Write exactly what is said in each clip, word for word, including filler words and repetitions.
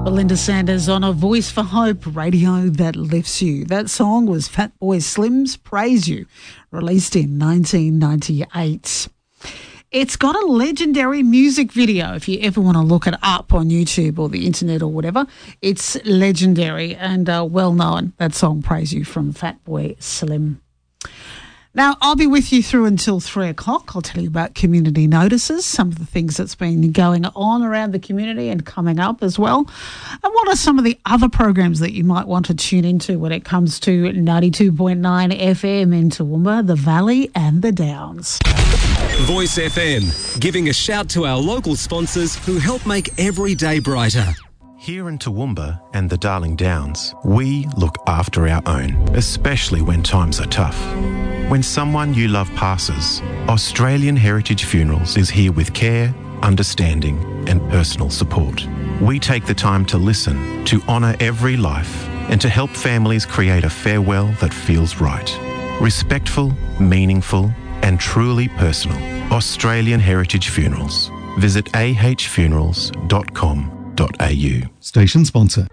Belinda Sanders on A Voice for Hope, radio that lifts you. That song was Fatboy Slim's Praise You, released in nineteen ninety-eight. It's got a legendary music video. If you ever want to look it up on YouTube or the internet or whatever, it's legendary and uh, well known, that song Praise You from Fatboy Slim. Now, I'll be with you through until three o'clock. I'll tell you about community notices, some of the things that's been going on around the community and coming up as well. And what are some of the other programs that you might want to tune into when it comes to ninety-two point nine F M in Toowoomba, the Valley and the Downs. Voice F M, giving a shout to our local sponsors who help make every day brighter. Here in Toowoomba and the Darling Downs, we look after our own, especially when times are tough. When someone you love passes, Australian Heritage Funerals is here with care, understanding and personal support. We take the time to listen, to honour every life and to help families create a farewell that feels right. Respectful, meaningful and truly personal. Australian Heritage Funerals. Visit a h funerals dot com dot a u. Station sponsor.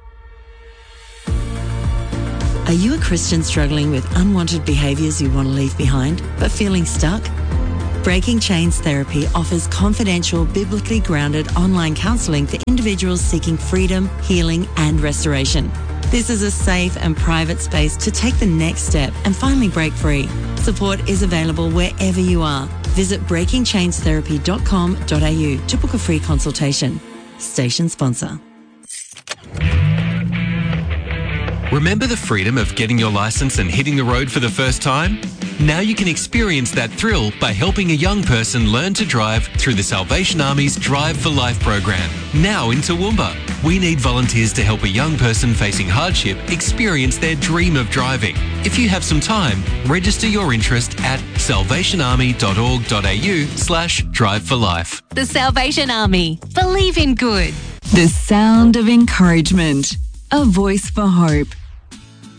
Are you a Christian struggling with unwanted behaviours you want to leave behind, but feeling stuck? Breaking Chains Therapy offers confidential, biblically grounded online counselling for individuals seeking freedom, healing and restoration. This is a safe and private space to take the next step and finally break free. Support is available wherever you are. Visit breaking chains therapy dot com dot a u to book a free consultation. Station sponsor. Remember the freedom of getting your licence and hitting the road for the first time? Now you can experience that thrill by helping a young person learn to drive through the Salvation Army's Drive for Life program. Now in Toowoomba, we need volunteers to help a young person facing hardship experience their dream of driving. If you have some time, register your interest at salvation army dot org dot a u slash drive for life. The Salvation Army. Believe in good. The sound of encouragement. A voice for hope.